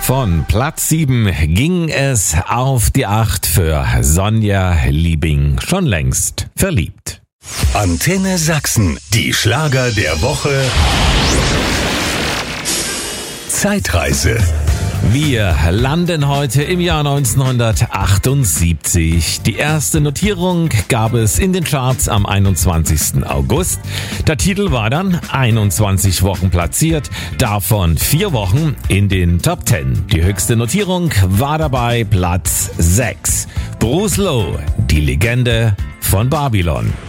Von Platz 7 ging es auf die 8 für Sonja Liebing, schon längst verliebt. Antenne Sachsen, die Schlager der Woche. Zeitreise. Wir landen heute im Jahr 1978. Die erste Notierung gab es in den Charts am 21. August. Der Titel war dann 21 Wochen platziert, davon 4 Wochen in den Top 10. Die höchste Notierung war dabei Platz 6. Bruce Lowe, die Legende von Babylon.